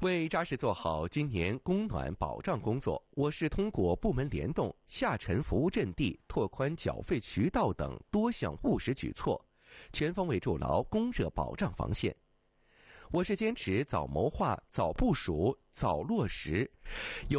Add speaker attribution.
Speaker 1: 为扎实做好今年供暖保障工作，我市通过部门联动、下沉服务阵地、拓宽缴费渠道等多项务实举措，全方位筑牢供热保障防线。我市坚持早谋划、早部署、早落实，有